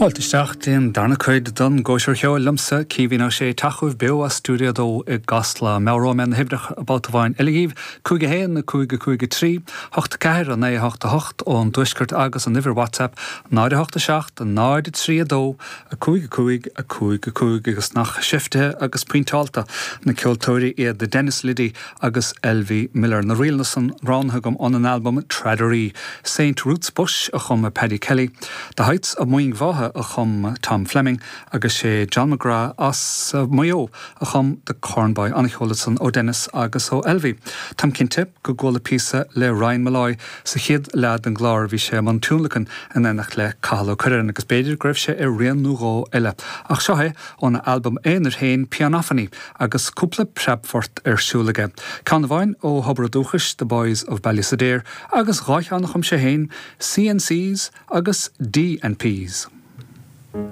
Fáilteteach den darna chuid don ggóisiir cheol lumsa cíhín á sé tachuh be a stúdiadó I gasla merómen hebreach about bhain eligíh cúige héan na cúige trí, 84 a 988 ón duisgurt agus an niver WhatsApp 987 a 932 a cúige agus nach sifte agus puintalta na ceoltóirí iad de Dennis Liddy agus Elvie Miller na rialnasan ránthagam an an album Treadery St. Ruth's Bush a chum Paddy Kelly, The Heights a muing bhatha a chum Tom Fleming agus sé John McGrath as Mayo a chum de Cornboy Annich Olson ó Dennis agus ó Elvie. Tam cinnte go góla písa le Ryan Malloy sa chiad lead an glár bhí sé man túnlacan an enach le Cathal Curran agus beidir greibh sé I rian núró eile. Ach seohe ón album éonar héin Pianophony agus cúpla prepfort siúlaige. Can bhain ó Hobradúchas The Boys of Ballysadare agus ráith annachum sé héin CNCs agus DNPs.